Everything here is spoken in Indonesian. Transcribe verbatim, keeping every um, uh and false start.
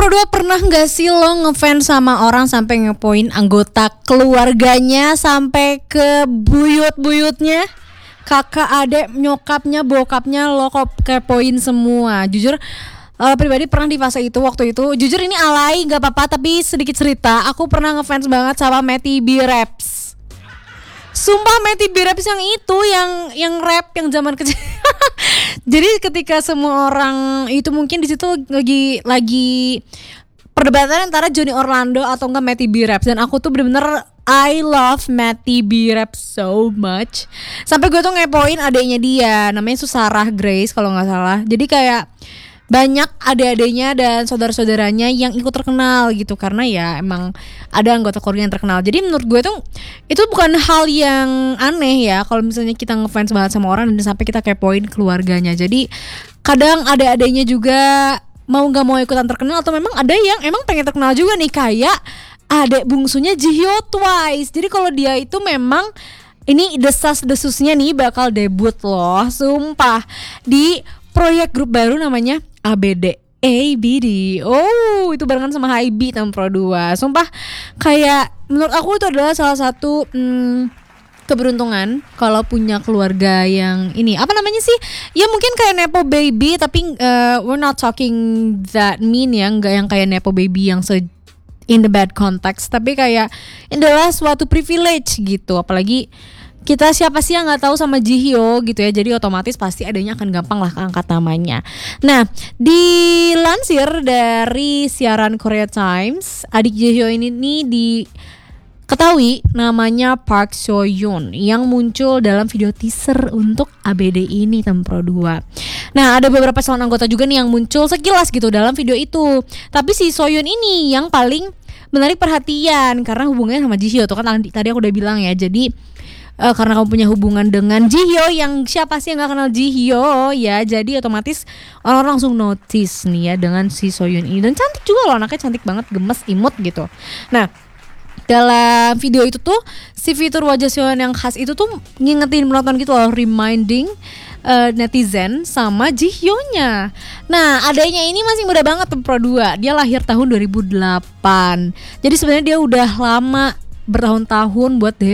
dua pernah gak sih lo ngefans sama orang sampai ngepoin anggota keluarganya sampai ke buyut-buyutnya? Kakak, adek, nyokapnya, bokapnya lo kok kepoin semua. Jujur uh, pribadi pernah di fase itu waktu itu. Jujur ini alay gak apa-apa, tapi sedikit cerita. Aku pernah ngefans banget sama Matty B Raps. Sumpah Matty B Raps yang itu, yang yang rap yang zaman kecil. Jadi ketika semua orang itu mungkin di situ lagi lagi perdebatan antara Johnny Orlando atau enggak Matty B Raps, dan aku tuh bener-bener I love Matty B Raps so much. Sampai gue tuh ngepoin adeknya dia, namanya Susarah Grace kalau nggak salah. Jadi kayak banyak adik-adiknya dan saudara-saudaranya yang ikut terkenal gitu, karena ya emang ada anggota keluarga yang terkenal. Jadi menurut gue tuh itu bukan hal yang aneh ya kalau misalnya kita ngefans banget sama orang dan sampai kita kepoin keluarganya. Jadi kadang adik-adiknya juga mau nggak mau ikutan terkenal, atau memang ada yang emang pengen terkenal juga nih, kayak adek bungsunya Jihyo Twice. Jadi kalau dia itu memang ini desas-desusnya nih bakal debut loh, sumpah, di proyek grup baru namanya A B D. A B D. Oh, itu barengan sama Hybe Tempro dua. Sumpah kayak menurut aku itu adalah salah satu hmm, keberuntungan kalau punya keluarga yang ini. Apa namanya sih? Ya mungkin kayak nepo baby, tapi uh, we're not talking that mean ya, enggak yang kayak nepo baby yang se in the bad context, tapi kayak ini adalah suatu privilege gitu. Apalagi kita siapa sih yang nggak tahu sama Jihyo gitu ya, jadi otomatis pasti adanya akan gampang lah angkat namanya. Nah, dilansir dari siaran Korea Times, adik Jihyo ini nih diketahui namanya Park Seo Yoon yang muncul dalam video teaser untuk A B D ini Tempro dua. Nah, ada beberapa calon anggota juga nih yang muncul sekilas gitu dalam video itu. Tapi si Seo Yoon ini yang paling menarik perhatian karena hubungannya sama Jihyo tuh kan tadi aku udah bilang ya. Jadi Uh, karena kamu punya hubungan dengan Jihyo, yang siapa sih yang gak kenal Jihyo ya, jadi otomatis orang langsung notice nih ya dengan si Seo Yoon ini. Dan cantik juga loh, anaknya cantik banget, gemes, imut gitu. Nah, dalam video itu tuh si fitur wajah Seo Yoon yang khas itu tuh ngingetin penonton gitu loh, reminding uh, netizen sama Jihyo-nya. Nah, adanya ini masih muda banget, Tempro dua. Dia lahir tahun dua ribu delapan. Jadi sebenarnya dia udah lama bertahun-tahun buat